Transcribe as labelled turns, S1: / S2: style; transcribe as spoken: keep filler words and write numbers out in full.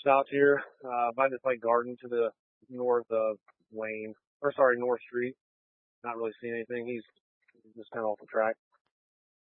S1: stopped here uh, by this like garden to the north of Wayne, or sorry, North Street. Not really seeing anything. He's just kind of off the track.